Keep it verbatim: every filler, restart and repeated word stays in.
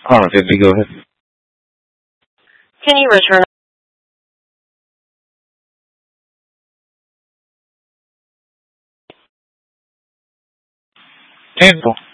Karma fifty, go ahead. Can you return? Cancel.